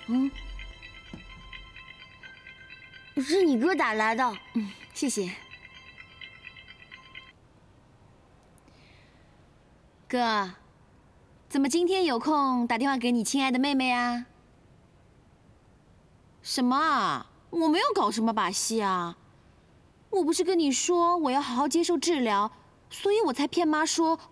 嗯，是你哥打来的。 谢谢。哥，怎么今天有空打电话给你亲爱的妹妹啊？什么啊？我没有搞什么把戏啊！我不是跟你说我要好好接受治疗，所以我才骗妈说